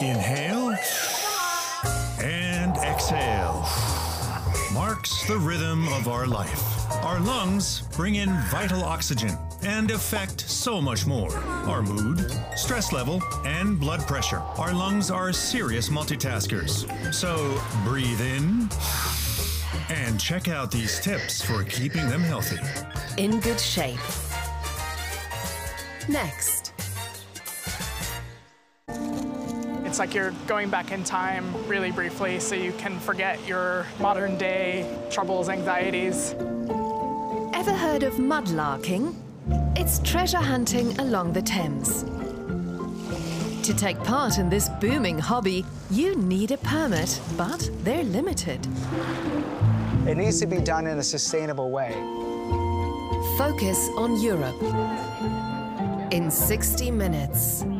Inhale and exhale. Marks the rhythm of our life. Our lungs bring in vital oxygen and affect so much more. Our mood, stress level, and blood pressure. Our lungs are serious multitaskers. So breathe in and check out these tips for keeping them healthy. In good shape. Next. It's like you're going back in time really briefly so you can forget your modern day troubles, anxieties. Ever heard of mudlarking? It's treasure hunting along the Thames. To take part in this booming hobby, you need a permit, but they're limited. It needs to be done in a sustainable way. Focus on Europe in 60 minutes.